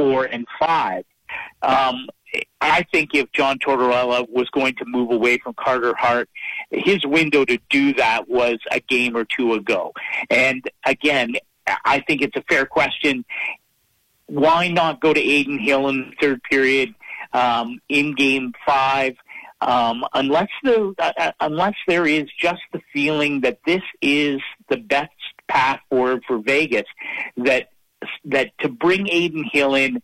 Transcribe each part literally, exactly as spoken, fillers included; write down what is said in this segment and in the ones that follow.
four, and five. Um, I think if John Tortorella was going to move away from Carter Hart, his window to do that was a game or two ago. And again, I think it's a fair question. Why not go to Adin Hill in the third period um, in game five? Um, unless the uh, unless there is just the feeling that this is the best path forward for Vegas, that that to bring Adin Hill in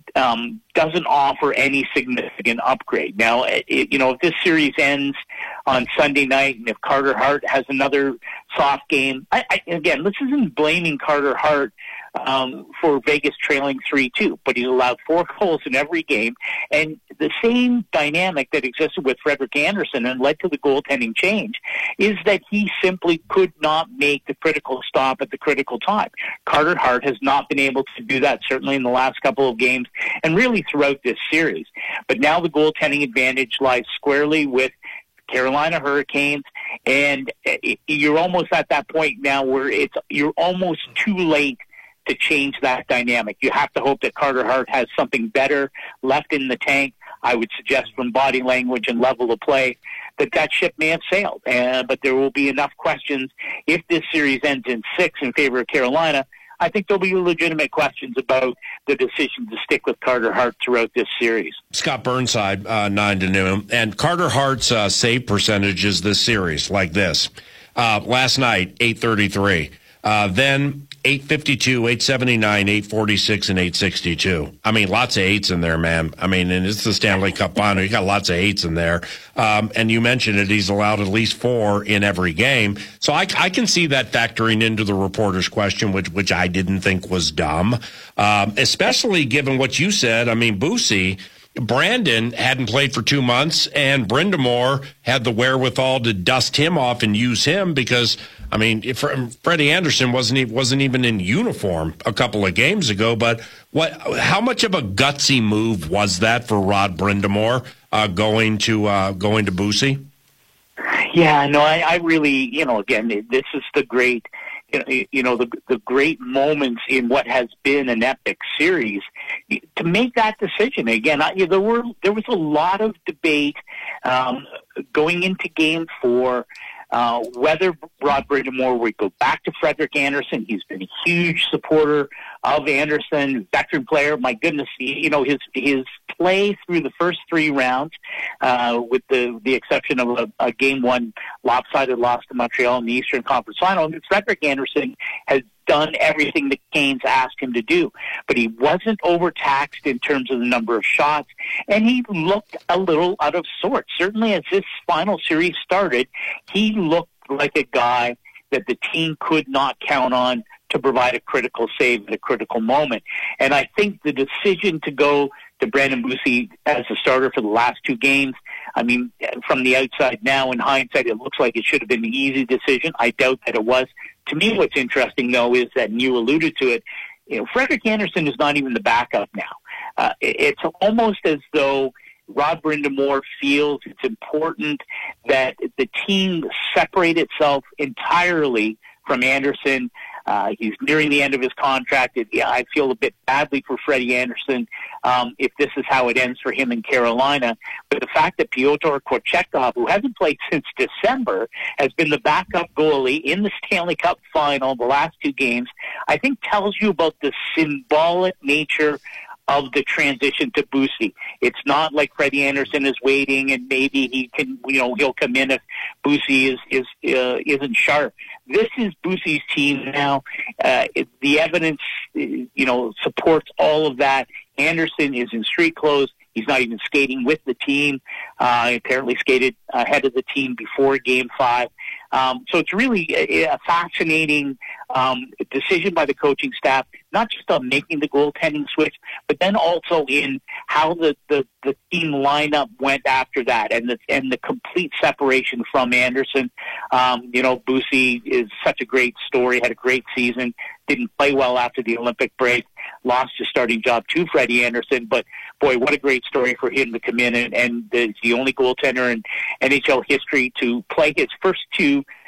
um, doesn't offer any significant upgrade. Now, it, you know, if this series ends on Sunday night, and if Carter Hart has another soft game, I, I, again, this isn't blaming Carter Hart um, for Vegas trailing three two, but he allowed four goals in every game, and the same dynamic that existed with Frederik Andersen and led to the goaltending change is that he simply could not make the critical stop at the critical time. Carter Hart has not been able to do that, certainly in the last couple of games, and really throughout this series. But now the goaltending advantage lies squarely with Carolina Hurricanes, and you're almost at that point now where it's you're almost too late to change that dynamic. You have to hope that Carter Hart has something better left in the tank. I would suggest from body language and level of play that that ship may have sailed. Uh, but there will be enough questions. If this series ends in six in favor of Carolina, I think there'll be legitimate questions about the decision to stick with Carter Hart throughout this series. Scott Burnside, uh, nine to noon. And Carter Hart's uh, save percentages this series, like this. Uh, last night, eight thirty-three. Uh, then eight fifty-two, eight seventy-nine, eight forty-six, and eight sixty-two. I mean, lots of eights in there, man. I mean, and it's the Stanley Cup final. You got lots of eights in there. Um, and you mentioned it, he's allowed at least four in every game. So I, I can see that factoring into the reporter's question, which which I didn't think was dumb, um, especially given what you said. I mean, Boosie, Brandon hadn't played for two months, and Brind'Amour had the wherewithal to dust him off and use him because, I mean, if Freddie Andersen wasn't wasn't even in uniform a couple of games ago. But what? How much of a gutsy move was that for Rod Brind'Amour uh, going to uh, going to Boosie? Yeah, no, I, I really, you know, again, this is the great, you know, you know the the great moments in what has been an epic series. To make that decision again, I, there were there was a lot of debate um, going into Game Four. Uh, whether Rod Brind'Amour would go back to Frederik Andersen. He's been a huge supporter of Andersen, veteran player. My goodness, you know, his his play through the first three rounds, uh, with the, the exception of a, a game one lopsided loss to Montreal in the Eastern Conference Final. I mean, Frederik Andersen has done everything the Canes asked him to do, but he wasn't overtaxed in terms of the number of shots, and he looked a little out of sorts. Certainly as this final series started, he looked like a guy that the team could not count on to provide a critical save at a critical moment. And I think the decision to go to Brandon Boosie as a starter for the last two games, I mean, from the outside now, in hindsight, it looks like it should have been an easy decision. I doubt that it was. To me, what's interesting, though, is that, and you alluded to it, you know, Frederik Andersen is not even the backup now. Uh, it's almost as though Rod Brind'Amour feels it's important that the team separate itself entirely from Andersen. Uh, he's nearing the end of his contract. It, yeah, I feel a bit badly for Freddie Andersen um, if this is how it ends for him in Carolina. But the fact that Pyotr Kochetkov, who hasn't played since December, has been the backup goalie in the Stanley Cup final the last two games, I think tells you about the symbolic nature of the transition to Boosie. It's not like Freddie Andersen is waiting and maybe he can, you know, he'll come in if Boosie is, is, uh, isn't sharp. This is Boosie's team now. Uh, it, the evidence, you know, supports all of that. Andersen is in street clothes. He's not even skating with the team. Uh, he apparently skated ahead of the team before Game Five. Um, so it's really a, a fascinating um, decision by the coaching staff, not just on making the goaltending switch, but then also in how the, the, the team lineup went after that, and the and the complete separation from Andersen. Um, you know, Boosie is such a great story, had a great season, didn't play well after the Olympic break, lost his starting job to Freddie Andersen, but boy, what a great story for him to come in and, and is the only goaltender in N H L history to play his first two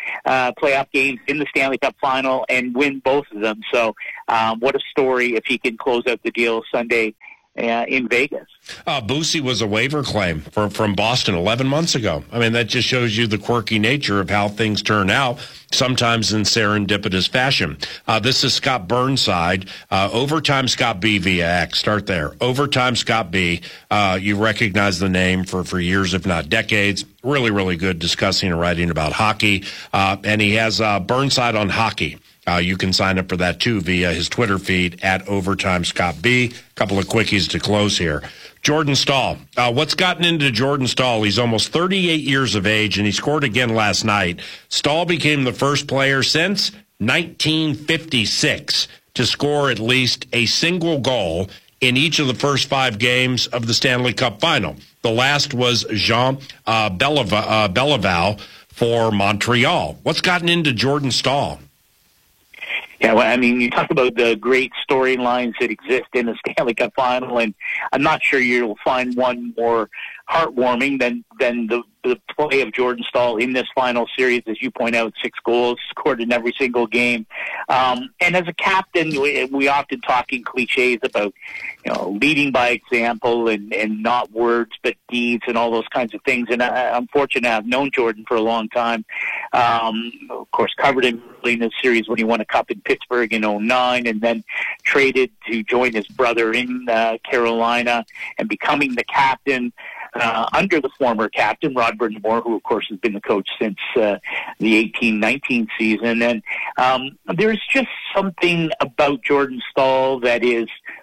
uh, playoff games in the Stanley Cup final and win both of them. So um, what a story if he can close out the deal Sunday Uh, in Vegas. Uh, Boosie was a waiver claim for, from Boston eleven months ago. I mean, that just shows you the quirky nature of how things turn out, sometimes in serendipitous fashion. Uh, this is Scott Burnside, uh, Overtime Scott B via X. Start there. Overtime Scott B. Uh, you recognize the name for, for years, if not decades. Really, really good discussing and writing about hockey. Uh, and he has uh, Burnside on hockey. Uh, you can sign up for that, too, via his Twitter feed, at Overtime Scott B. A couple of quickies to close here. Jordan Staal. Uh, what's gotten into Jordan Staal? He's almost thirty-eight years of age, and he scored again last night. Staal became the first player since nineteen fifty-six to score at least a single goal in each of the first five games of the Stanley Cup final. The last was Jean uh, Beliveau, uh, Beliveau for Montreal. What's gotten into Jordan Staal? Yeah, well, I mean, you talk about the great storylines that exist in the Stanley Cup final, and I'm not sure you'll find one more heartwarming than than the, the play of Jordan Staal in this final series. As you point out, six goals, scored in every single game. Um, and as a captain, we, we often talk in cliches about, you know, leading by example and, and not words but deeds and all those kinds of things. And I, I'm fortunate I've known Jordan for a long time. Um, of course, covered him early in the series when he won a cup in Pittsburgh in oh nine, and then traded to join his brother in uh, Carolina and becoming the captain Uh, under the former captain, Rod Brind'Amour, who, of course, has been the coach since uh, the eighteen nineteen season. And um, there's just something about Jordan Staal that is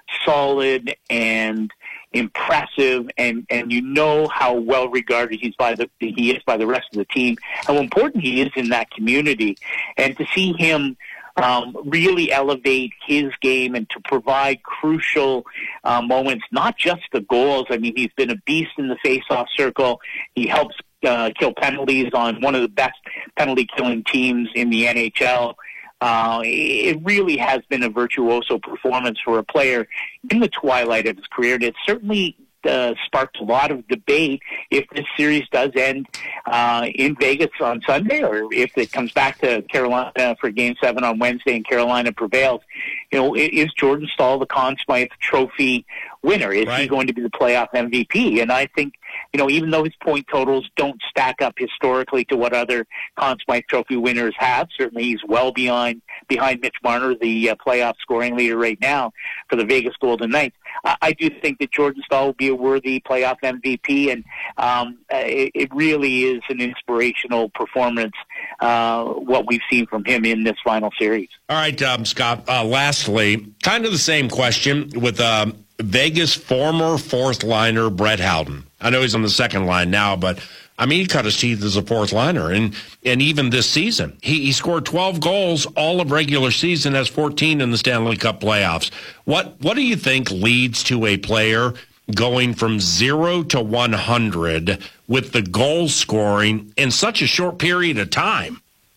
solid and impressive, and, and you know how well regarded he's by the he is by the rest of the team, how important he is in that community. And to see him Um, really elevate his game and to provide crucial uh, moments, not just the goals. I mean, he's been a beast in the face-off circle. He helps uh, kill penalties on one of the best penalty-killing teams in the N H L. Uh, it really has been a virtuoso performance for a player in the twilight of his career, and it certainly Uh, sparked a lot of debate if this series does end uh, in Vegas on Sunday, or if it comes back to Carolina for Game Seven on Wednesday and Carolina prevails. You know, is Jordan Staal the Conn Smythe Trophy winner? Is right. he going to be the playoff M V P? And I think, you know, even though his point totals don't stack up historically to what other Conn Smythe Trophy winners have, certainly he's well behind behind Mitch Marner, the uh, playoff scoring leader right now for the Vegas Golden Knights. I, I do think that Jordan Staal will be a worthy playoff M V P, and um, it, it really is an inspirational performance, uh, what we've seen from him in this final series. All right, um, Scott, uh, lastly, kind of the same question with um, Vegas former fourth liner Brett Howden. I know he's on the second line now, but I mean, he cut his teeth as a fourth liner, and and even this season, he, he scored twelve goals all of regular season, has fourteen in the Stanley Cup playoffs. What what do you think leads to a player going from zero to one hundred with the goal scoring in such a short period of time?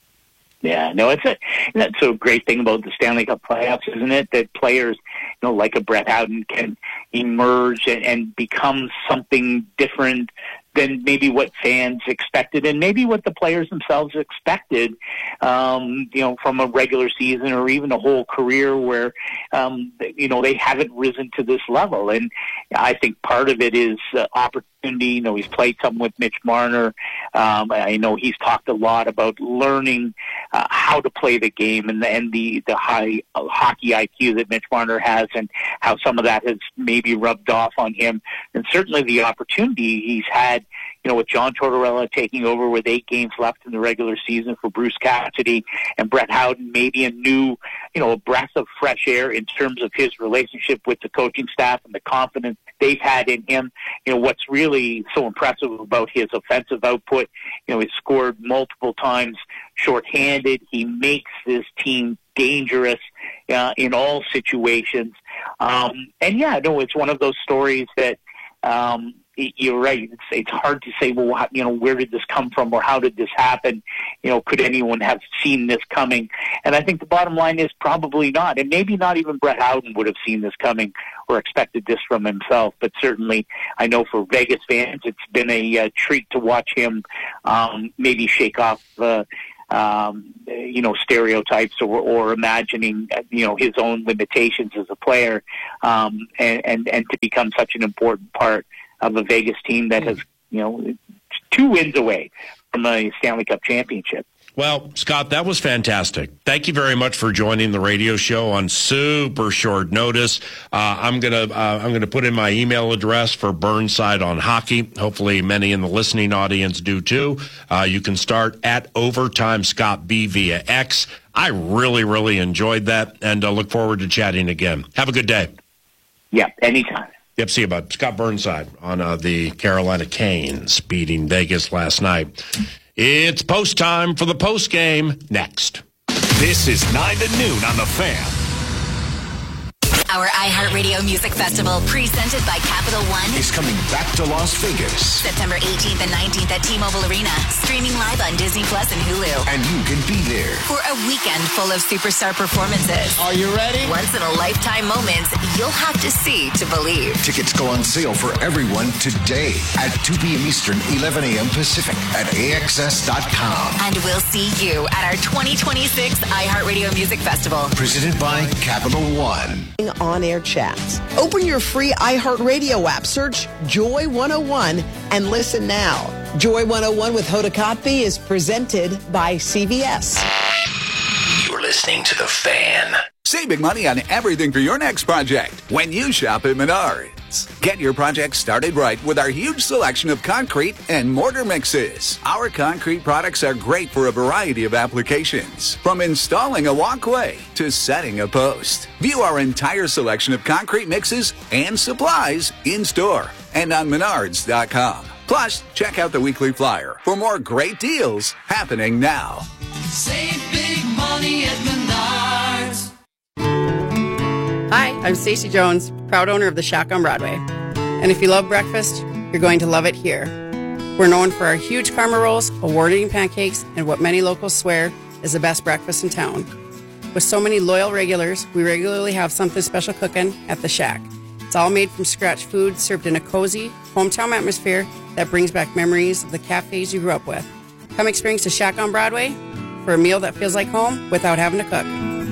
Yeah, no, it's a that's a great thing about the Stanley Cup playoffs, isn't it? That players, you know, like a Brett Howden, can emerge and, and become something different than maybe what fans expected, and maybe what the players themselves expected, um, you know, from a regular season or even a whole career where, um, you know, they haven't risen to this level. And I think part of it is uh, opportunity. You know, he's played some with Mitch Marner. Um, I know he's talked a lot about learning uh, how to play the game and the, and the, the high uh, hockey I Q that Mitch Marner has, and how some of that has maybe rubbed off on him. And certainly the opportunity he's had, you know, with John Tortorella taking over with eight games left in the regular season for Bruce Cassidy, and Brett Howden, maybe a new, you know, a breath of fresh air in terms of his relationship with the coaching staff and the confidence they've had in him. You know, what's really so impressive about his offensive output, you know, he's scored multiple times shorthanded. He makes this team dangerous uh, in all situations. Um, and yeah, no, it's one of those stories that, um, you're right. It's, it's hard to say, well, how, you know, where did this come from, or how did this happen? You know, could anyone have seen this coming? And I think the bottom line is probably not. And maybe not even Brett Howden would have seen this coming or expected this from himself. But certainly, I know for Vegas fans, it's been a uh, treat to watch him um, maybe shake off uh, um, you know, stereotypes or, or imagining, you know, his own limitations as a player, um, and, and, and to become such an important part of a Vegas team that has, you know, two wins away from a Stanley Cup championship. Well, Scott, that was fantastic. Thank you very much for joining the radio show on super short notice. Uh, I'm gonna uh, I'm gonna put in my email address for Burnside on Hockey. Hopefully, many in the listening audience do too. Uh, you can start at Overtime Scott B via X. I really, really enjoyed that, and uh, look forward to chatting again. Have a good day. Yeah, anytime. Yep, see you, bud. Scott Burnside on uh, the Carolina Canes beating Vegas last night. It's post time for the post game next. This is nine to noon on The Fan. Our iHeartRadio Music Festival, presented by Capital One, is coming back to Las Vegas. September eighteenth and nineteenth at T-Mobile Arena. Streaming live on Disney Plus and Hulu. And you can be there for a weekend full of superstar performances. Are you ready? Once-in-a-lifetime moments you'll have to see to believe. Tickets go on sale for everyone today at two p.m. Eastern, eleven a.m. Pacific at A X S dot com. And we'll see you at our twenty twenty-six iHeartRadio Music Festival. Presented by Capital One. On-air chats. Open your free iHeartRadio app, search Joy one oh one, and listen now. Joy one oh one with Hoda Kotb is presented by C V S. You're listening to The Fan. Saving money on everything for your next project when you shop at Menards. Get your project started right with our huge selection of concrete and mortar mixes. Our concrete products are great for a variety of applications, from installing a walkway to setting a post. View our entire selection of concrete mixes and supplies in store and on menards dot com. Plus, check out the weekly flyer for more great deals happening now. Save big money at Menards. Hi, I'm Stacey Jones, proud owner of the Shack on Broadway. And if you love breakfast, you're going to love it here. We're known for our huge karma rolls, award-winning pancakes, and what many locals swear is the best breakfast in town. With so many loyal regulars, we regularly have something special cooking at the Shack. It's all made from scratch food served in a cozy, hometown atmosphere that brings back memories of the cafes you grew up with. Come experience the Shack on Broadway for a meal that feels like home without having to cook.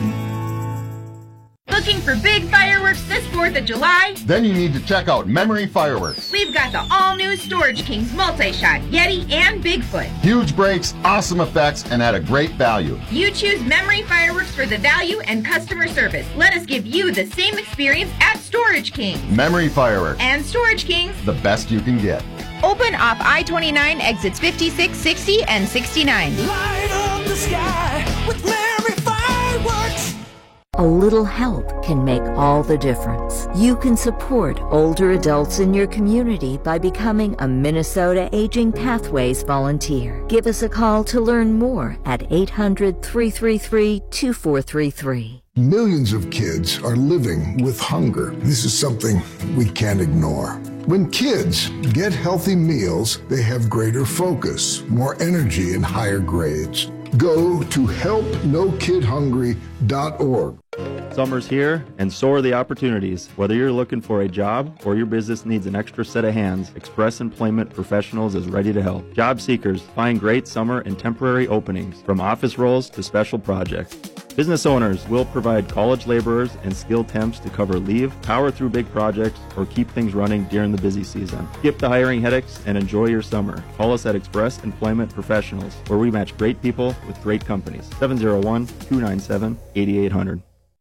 Looking for big fireworks this fourth of July? Then you need to check out Memory Fireworks. We've got the all-new Storage Kings multi-shot, Yeti, and Bigfoot. Huge breaks, awesome effects, and at a great value. You choose Memory Fireworks for the value and customer service. Let us give you the same experience at Storage Kings. Memory Fireworks. And Storage Kings. The best you can get. Open off I twenty-nine, exits fifty-six, sixty, and sixty-nine. Light up the sky with Memory Fireworks. A little help can make all the difference. You can support older adults in your community by becoming a Minnesota Aging Pathways volunteer. Give us a call to learn more at eight hundred, three three three, two four three three. Millions of kids are living with hunger. This is something we can't ignore. When kids get healthy meals, they have greater focus, more energy, and higher grades. Go to help no kid hungry dot org. Summer's here, and so are the opportunities. Whether you're looking for a job or your business needs an extra set of hands, Express Employment Professionals is ready to help. Job seekers find great summer and temporary openings, from office roles to special projects. Business owners will provide college laborers and skilled temps to cover leave, power through big projects, or keep things running during the busy season. Skip the hiring headaches and enjoy your summer. Call us at Express Employment Professionals, where we match great people with great companies. seven oh one, two nine seven, eight eight hundred.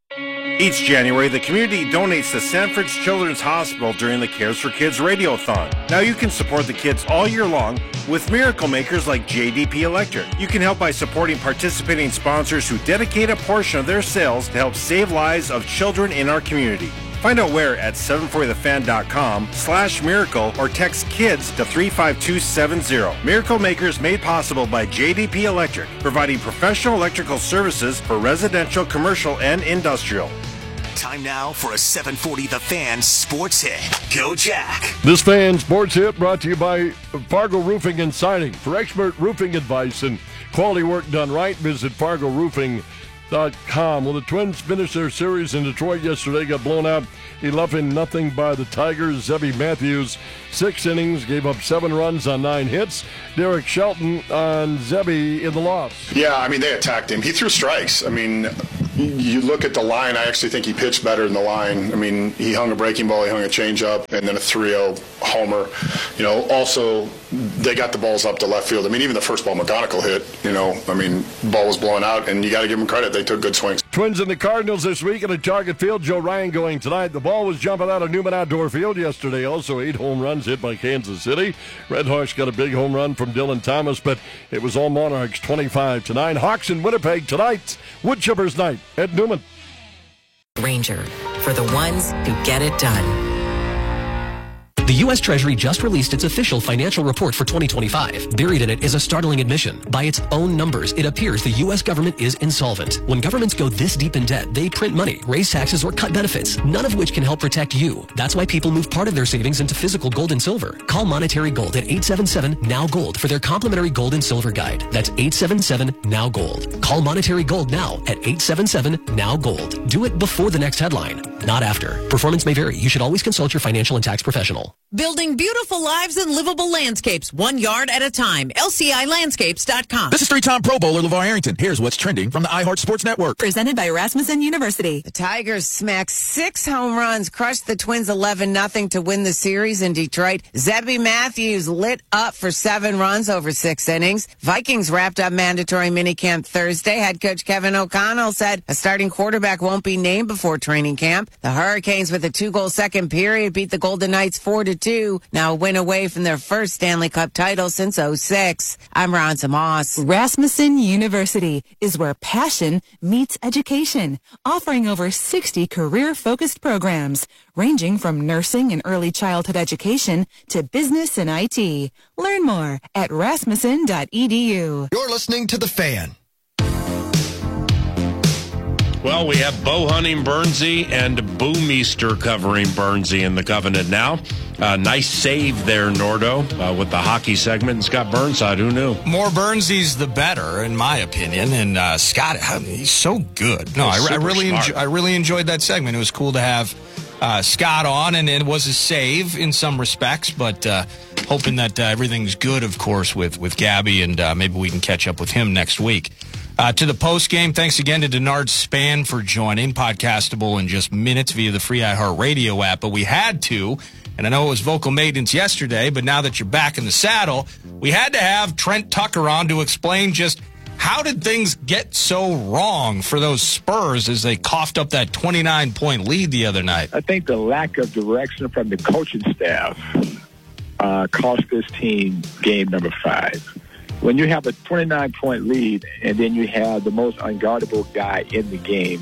Each January, the community donates to Sanford's Children's Hospital during the Cares for Kids Radiothon. Now you can support the kids all year long with miracle makers like J D P Electric. You can help by supporting participating sponsors who dedicate a portion of their sales to help save lives of children in our community. Find out where at seven forty the fan dot com slash miracle or text KIDS to three five two seven zero. Miracle Makers made possible by J D P Electric, providing professional electrical services for residential, commercial, and industrial. Time now for a seven forty The Fan Sports Hit. Go Jack. This Fan Sports Hit brought to you by Fargo Roofing and Siding. For expert roofing advice and quality work done right, visit fargo roofing dot com. Well, the Twins finished their series in Detroit yesterday, got blown out eleven nothing by the Tigers. Zebby Matthews, six innings, gave up seven runs on nine hits. Derek Shelton on Zebby in the loss. Yeah, I mean, they attacked him. He threw strikes. I mean, you look at the line, I actually think he pitched better than the line. I mean, he hung a breaking ball, he hung a changeup, and then a three oh homer. You know, also, they got the balls up to left field. I mean, even the first ball McGonigal hit, you know, I mean, ball was blowing out, and you got to give them credit. They took good swings. Twins and the Cardinals this week at a Target Field. Joe Ryan going tonight. The ball was jumping out of Newman Outdoor Field yesterday. Also, eight home runs hit by Kansas City. Red Hawks got a big home run from Dylan Thomas, but it was all Monarchs twenty-five to nine. Hawks in Winnipeg tonight. Woodchippers night at Newman. Ranger, for the ones who get it done. The U S Treasury just released its official financial report for twenty twenty-five. Buried in it is a startling admission. By its own numbers, it appears the U S government is insolvent. When governments go this deep in debt, they print money, raise taxes, or cut benefits, none of which can help protect you. That's why people move part of their savings into physical gold and silver. Call Monetary Gold at eight seven seven, N O W Gold for their complimentary gold and silver guide. That's eight seven seven, N O W Gold. Call Monetary Gold now at eight seven seven, N O W Gold. Do it before the next headline, not after. Performance may vary. You should always consult your financial and tax professional. Building beautiful lives and livable landscapes, one yard at a time. L C I landscapes dot com. This is three-time Pro Bowler LeVar Arrington. Here's what's trending from the iHeart Sports Network. Presented by Rasmussen University. The Tigers smacked six home runs, crushed the Twins eleven nothing to win the series in Detroit. Zebby Matthews lit up for seven runs over six innings. Vikings wrapped up mandatory minicamp Thursday. Head coach Kevin O'Connell said a starting quarterback won't be named before training camp. The Hurricanes, with a two-goal second period, beat the Golden Knights four to two. Now a win away from their first Stanley Cup title since oh six. I'm Ronza Moss. Rasmussen University is where passion meets education, offering over sixty career-focused programs, ranging from nursing and early childhood education to business and I T. Learn more at rasmussen dot e d u. You're listening to The Fan. Well, we have Bo hunting Bernsey and Boomeister covering Bernsey in the Covenant now. Uh, nice save there, Nordo, uh, with the hockey segment. And Scott Burnside, who knew? More Burnsies, the better, in my opinion. And uh, Scott, I mean, he's so good. No, I, I really, enjo- I really enjoyed that segment. It was cool to have uh, Scott on, and it was a save in some respects. But uh, hoping that uh, everything's good, of course, with with Gabby, and uh, maybe we can catch up with him next week. Uh, to the post game, thanks again to Denard Span for joining. Podcastable in just minutes via the free iHeartRadio app. But we had to, and I know it was vocal maintenance yesterday, but now that you're back in the saddle, we had to have Trent Tucker on to explain just how did things get so wrong for those Spurs as they coughed up that twenty-nine point lead the other night. I think the lack of direction from the coaching staff uh, cost this team game number five. When you have a twenty-nine point lead and then you have the most unguardable guy in the game,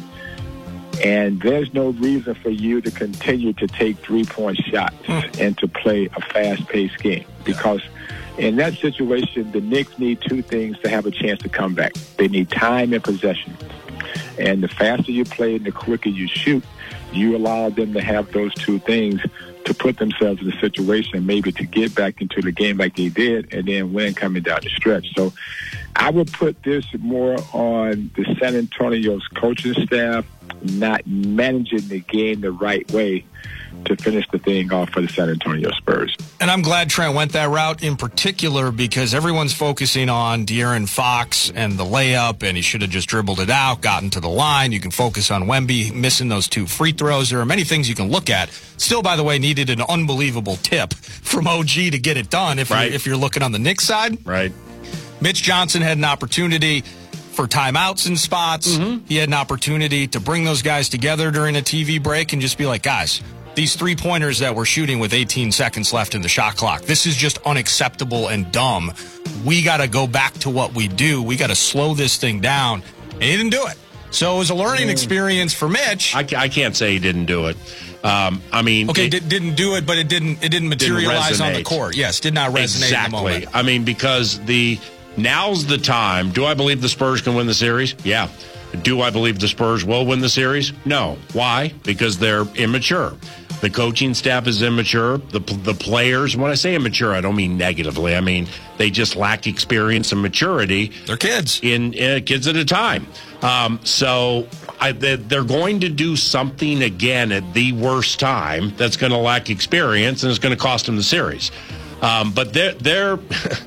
and there's no reason for you to continue to take three-point shots mm. and to play a fast-paced game, because in that situation, the Knicks need two things to have a chance to come back. They need time and possession. And the faster you play and the quicker you shoot, you allow them to have those two things to put themselves in a situation maybe to get back into the game like they did and then win coming down the stretch. So I would put this more on the San Antonio's coaching staff not managing the game the right way to finish the thing off for the San Antonio Spurs. And I'm glad Trent went that route in particular, because everyone's focusing on De'Aaron Fox and the layup, and he should have just dribbled it out, gotten to the line. You can focus on Wemby missing those two free throws. There are many things you can look at. Still, by the way, needed an unbelievable tip from O G to get it done if, right. you're, if you're looking on the Knicks side. Right. Mitch Johnson had an opportunity for timeouts and spots. Mm-hmm. He had an opportunity to bring those guys together during a T V break and just be like, guys, these three-pointers that we're shooting with eighteen seconds left in the shot clock, this is just unacceptable and dumb. We got to go back to what we do. We got to slow this thing down. And he didn't do it. So it was a learning experience for Mitch. I, I can't say he didn't do it. Um, I mean, okay, it, did, didn't do it, but it didn't. It didn't materialize didn't on the court. Yes, did not resonate exactly. in the moment. I mean, because the now's the time. Do I believe the Spurs can win the series? Yeah. Do I believe the Spurs will win the series? No. Why? Because they're immature. The coaching staff is immature. The the players, when I say immature, I don't mean negatively. I mean they just lack experience and maturity. They're kids. In uh, kids at a time. Um, so I, they're going to do something again at the worst time that's going to lack experience, and it's going to cost them the series. Um, but they're... they're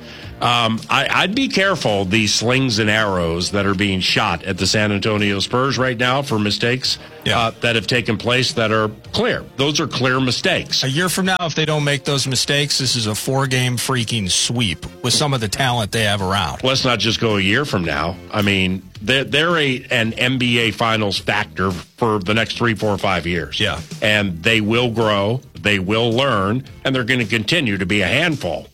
Um, I, I'd be careful, these slings and arrows that are being shot at the San Antonio Spurs right now for mistakes yeah. uh, that have taken place that are clear. Those are clear mistakes. A year from now, if they don't make those mistakes, this is a four-game freaking sweep with some of the talent they have around. Let's not just go a year from now. I mean, they're, they're a, an N B A Finals factor for the next three, four, five years. Yeah. And they will grow, they will learn, and they're going to continue to be a handful.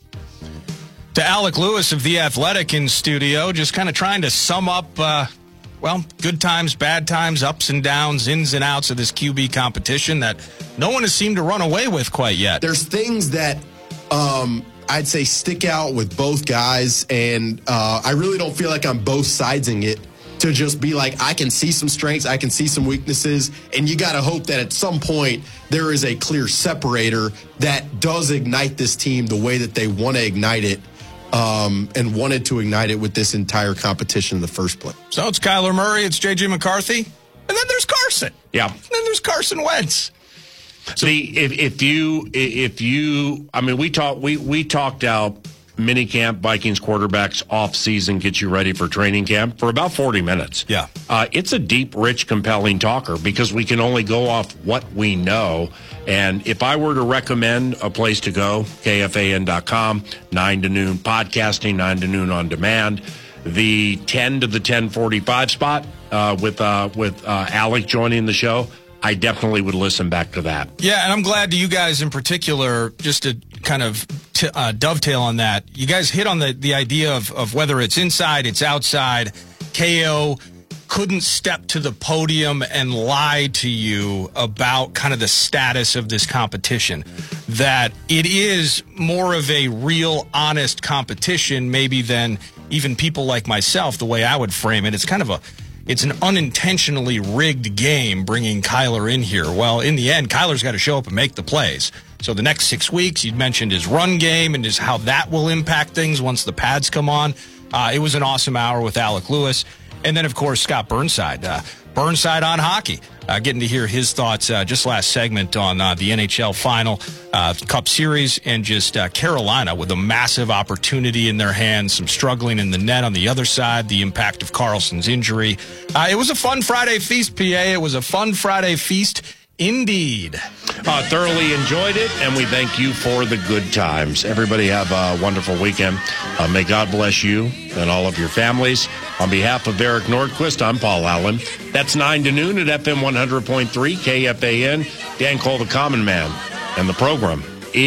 To Alec Lewis of The Athletic in studio, just kind of trying to sum up, uh, well, good times, bad times, ups and downs, ins and outs of this Q B competition that no one has seemed to run away with quite yet. There's things that um, I'd say stick out with both guys, and uh, I really don't feel like I'm both sidesing it to just be like, I can see some strengths, I can see some weaknesses, and you got to hope that at some point there is a clear separator that does ignite this team the way that they want to ignite it. Um, and wanted to ignite it with this entire competition in the first place. So it's Kyler Murray, it's J J McCarthy, and then there's Carson. Yeah. And then there's Carson Wentz. So the, if, if you, if you, I mean, we talked, we, we talked out minicamp Vikings quarterbacks off season, get you ready for training camp for about forty minutes. Yeah. Uh, it's a deep, rich, compelling talker because we can only go off what we know. And if I were to recommend a place to go, K F A N dot com, nine to noon podcasting, nine to noon on demand. The ten to the ten forty-five spot uh, with uh, with uh, Alec joining the show, I definitely would listen back to that. Yeah, and I'm glad to you guys in particular, just to kind of t- uh, dovetail on that. You guys hit on the, the idea of, of whether it's inside, it's outside. K O couldn't step to the podium and lie to you about kind of the status of this competition, that it is more of a real, honest competition maybe than even people like myself, the way I would frame it. It's kind of a, it's an unintentionally rigged game bringing Kyler in here. Well, in the end, Kyler's got to show up and make the plays. So the next six weeks, you mentioned his run game and just how that will impact things once the pads come on. Uh, it was an awesome hour with Alec Lewis. And then, of course, Scott Burnside. Uh, Burnside on hockey. Uh, getting to hear his thoughts uh, just last segment on uh, the N H L final uh, Cup Series, and just uh, Carolina with a massive opportunity in their hands, some struggling in the net on the other side, the impact of Carlson's injury. Uh, it was a fun Friday feast, P A. It was a fun Friday feast indeed. Uh, thoroughly enjoyed it, and we thank you for the good times. Everybody have a wonderful weekend. Uh, may God bless you and all of your families. On behalf of Eric Nordquist, I'm Paul Allen. That's nine to noon at F M one hundred point three K F A N. Dan Cole, the Common Man. And the program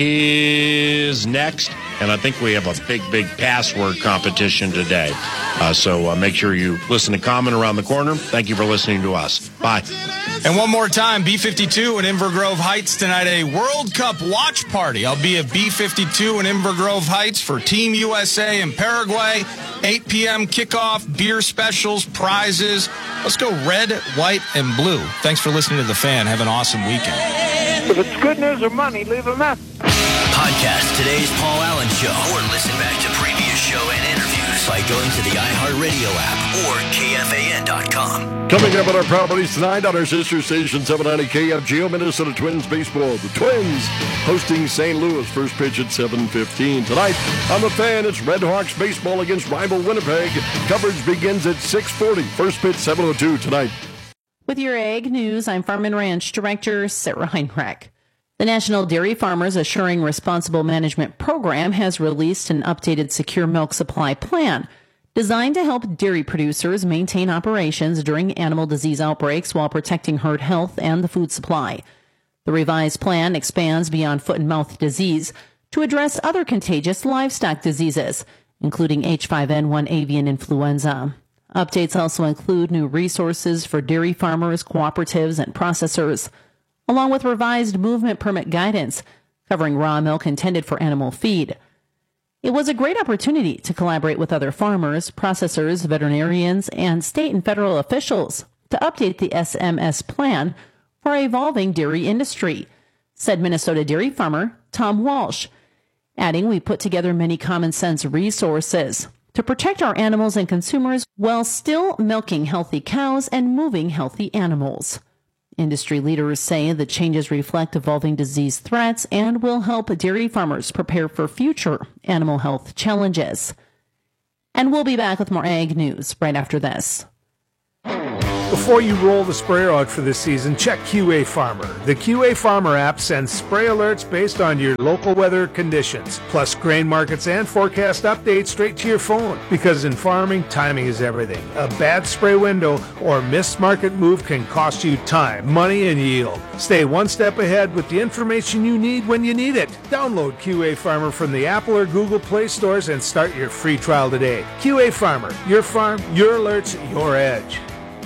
is next. And I think we have a big, big password competition today. Uh, so uh, make sure you listen to Common around the corner. Thank you for listening to us. Bye. And one more time, B fifty-two in Inver Grove Heights tonight, a World Cup watch party. I'll be at B fifty-two in Inver Grove Heights for Team U S A and Paraguay. eight p.m. kickoff, beer specials, prizes. Let's go red, white, and blue. Thanks for listening to The Fan. Have an awesome weekend. If it's good news or money, leave a message. Podcast today's Paul Allen Show, or listen back to previous show and interviews by going to the iHeartRadio app or K F A N dot com. Coming up on our properties tonight on our sister station seven ninety K F G O, Minnesota Twins baseball. The Twins hosting Saint Louis. First pitch at seven fifteen. Tonight on The Fan, it's Red Hawks baseball against rival Winnipeg. Coverage begins at six forty. First pitch seven oh two tonight. With your Ag News, I'm Farm and Ranch Director Sarah Heinrich. The National Dairy Farmers Assuring Responsible Management Program has released an updated secure milk supply plan designed to help dairy producers maintain operations during animal disease outbreaks while protecting herd health and the food supply. The revised plan expands beyond foot and mouth disease to address other contagious livestock diseases, including H five N one avian influenza. Updates also include new resources for dairy farmers, cooperatives, and processors, along with revised movement permit guidance covering raw milk intended for animal feed. It was a great opportunity to collaborate with other farmers, processors, veterinarians, and state and federal officials to update the S M S plan for our evolving dairy industry. said Minnesota dairy farmer Tom Walsh, adding, "We put together many common sense resources to protect our animals and consumers while still milking healthy cows and moving healthy animals." Industry leaders say the changes reflect evolving disease threats and will help dairy farmers prepare for future animal health challenges. And we'll be back with more ag news right after this. Before you roll the sprayer out for this season, check Q A Farmer. The Q A Farmer app sends spray alerts based on your local weather conditions, plus grain markets and forecast updates straight to your phone. Because in farming, timing is everything. A bad spray window or missed market move can cost you time, money, and yield. Stay one step ahead with the information you need when you need it. Download Q A Farmer from the Apple or Google Play stores and start your free trial today. Q A Farmer, your farm, your alerts, your edge.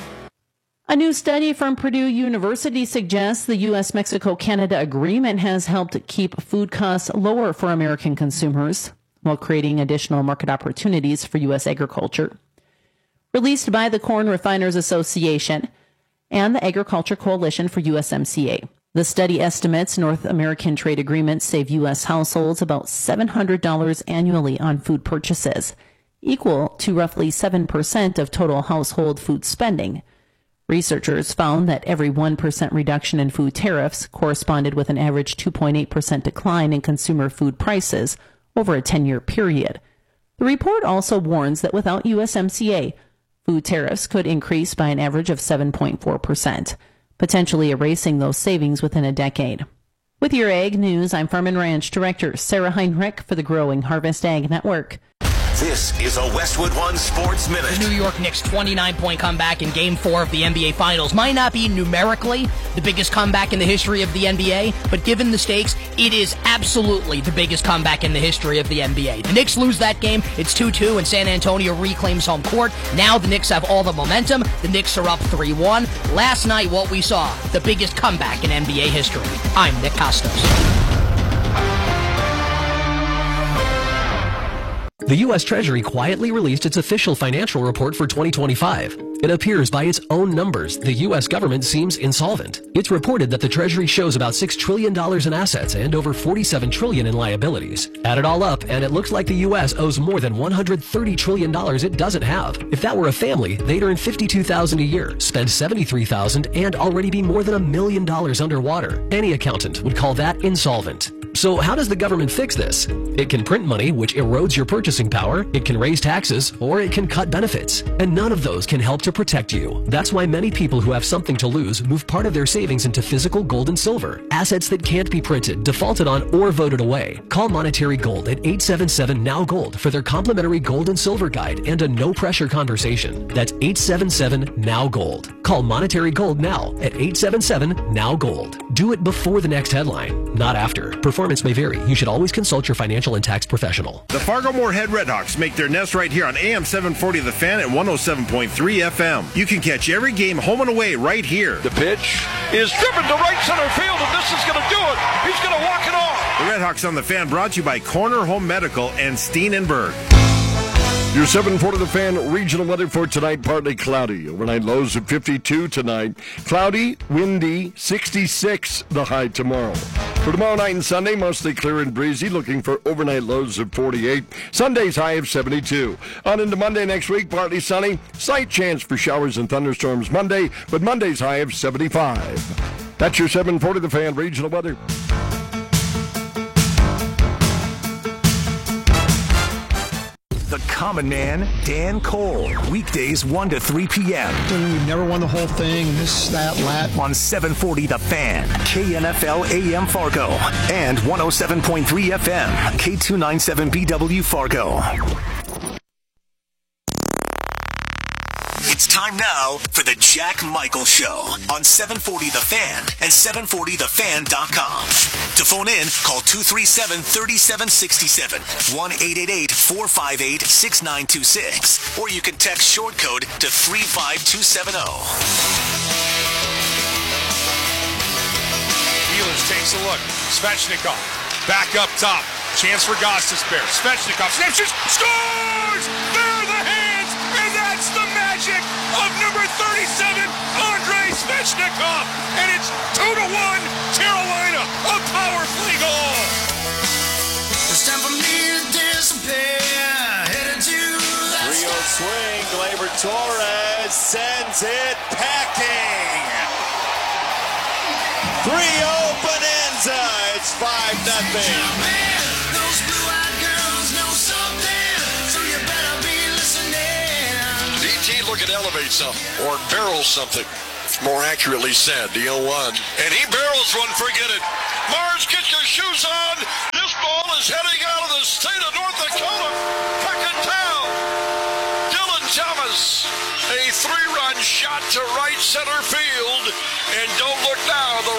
A new study from Purdue University suggests the U S Mexico Canada agreement has helped keep food costs lower for American consumers while creating additional market opportunities for U S agriculture. Released by the Corn Refiners Association and the Agriculture Coalition for U S M C A. The study estimates North American trade agreements save U S households about seven hundred dollars annually on food purchases, equal to roughly seven percent of total household food spending. Researchers found that every one percent reduction in food tariffs corresponded with an average two point eight percent decline in consumer food prices over a ten-year period. The report also warns that without U S M C A, food tariffs could increase by an average of seven point four percent, potentially erasing those savings within a decade. With your Ag News, I'm Farm and Ranch Director Sarah Heinrich for the Growing Harvest Ag Network. This is a Westwood One Sports Minute. The New York Knicks' twenty-nine point comeback in Game four of the N B A Finals might not be numerically the biggest comeback in the history of the N B A, but given the stakes, it is absolutely the biggest comeback in the history of the N B A. The Knicks lose that game, it's two two, and San Antonio reclaims home court. Now the Knicks have all the momentum. The Knicks are up three one. Last night, what we saw, the biggest comeback in N B A history. I'm Nick Costos. The U S Treasury quietly released its official financial report for twenty twenty-five. It appears by its own numbers, the U S government seems insolvent. It's reported that the Treasury shows about six trillion dollars in assets and over forty-seven trillion dollars in liabilities. Add it all up, and it looks like the U S owes more than one hundred thirty trillion dollars it doesn't have. If that were a family, they'd earn fifty-two thousand dollars a year, spend seventy-three thousand dollars, and already be more than a million dollars underwater. Any accountant would call that insolvent. So how does the government fix this? It can print money, which erodes your purchasing power, it can raise taxes, or it can cut benefits. And none of those can help to protect you. That's why many people who have something to lose move part of their savings into physical gold and silver, assets that can't be printed, defaulted on, or voted away. Call Monetary Gold at eight seven seven N O W Gold for their complimentary gold and silver guide and a no-pressure conversation. That's eight seven seven N O W Gold. Call Monetary Gold now at eight seven seven N O W Gold. Do it before the next headline, not after. Performance may vary. You should always consult your financial and tax professional. The Fargo-Moorhead Redhawks make their nest right here on A M seven forty The Fan and one oh seven point three F M. You can catch every game home and away right here. The pitch is driven to right center field, and this is going to do it. He's going to walk it off. The Redhawks on The Fan brought to you by Corner Home Medical and Steenenberg. Your seven forty The Fan regional weather for tonight, partly cloudy. Overnight lows of fifty-two tonight. Cloudy, windy, sixty-six the high tomorrow. For tomorrow night and Sunday, mostly clear and breezy, looking for overnight lows of forty-eight. Sunday's high of seventy-two. On into Monday next week, partly sunny. Slight chance for showers and thunderstorms Monday, but Monday's high of seventy-five. That's your seven forty The Fan regional weather. The Common Man, Dan Cole. Weekdays one to three p.m. We've never won the whole thing, this, that, lat. On seven forty The Fan, K N F L A M Fargo, and one oh seven point three F M, K two ninety-seven B W Fargo. It's time now for the Jack Michael Show on seven forty The Fan and seven forty the fan dot com. To phone in, call two three seven, three seven six seven, one eight eight eight, four five eight, six nine two six, or you can text short code to three five two seven zero. Ehlers takes a look. Svechnikov back up top. Chance for Gostisbehere. Svechnikov snaps, shoots, scores! There are the hands, and that's the magic of number thirty-seven, Andre Svechnikov! Svechnikov, and it's two to one Carolina, a power play goal. It's time for me to disappear, headed to the three oh swing, Gleyber Torres sends it packing. three oh Bonanza, it's five nothing. Those blue-eyed girls know something, so you better be listening. D T looking to elevate something, or barrel something. More accurately said, the oh one. And he barrels one, forget it. Mars, get your shoes on. This ball is heading out of the state of North Dakota. Peckintown. Dylan Thomas, a three-run shot to right center